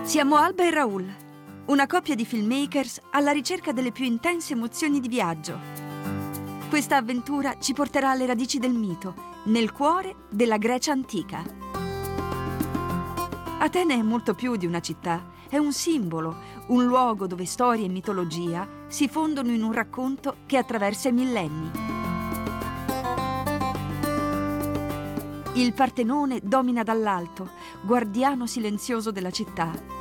Siamo Alba e Raul, una coppia di filmmakers alla ricerca delle più intense emozioni di viaggio. Questa avventura ci porterà alle radici del mito, nel cuore della Grecia antica. Atene è molto più di una città, è un simbolo, un luogo dove storia e mitologia si fondono in un racconto che attraversa i millenni. Il Partenone domina dall'alto, guardiano silenzioso della città.